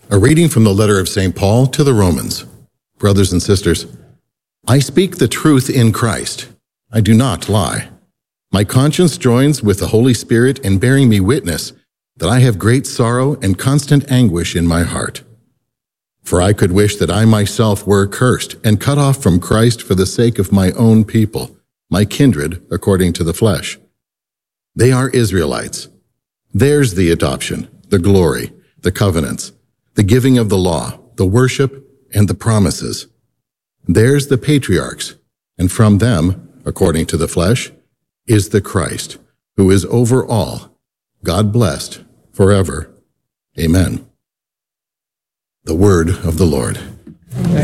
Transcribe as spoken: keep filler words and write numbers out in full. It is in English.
A reading from the letter of Saint Paul to the Romans. Brothers and sisters, I speak the truth in Christ. I do not lie. My conscience joins with the Holy Spirit in bearing me witness that I have great sorrow and constant anguish in my heart. For I could wish that I myself were accursed and cut off from Christ for the sake of my own people, my kindred according to the flesh. They are Israelites. Theirs the adoption, the glory, the covenants, the giving of the law, the worship, and the promises. Theirs the patriarchs, and from them, according to the flesh, is the Christ, who is over all, God blessed forever. Amen. The word of the Lord.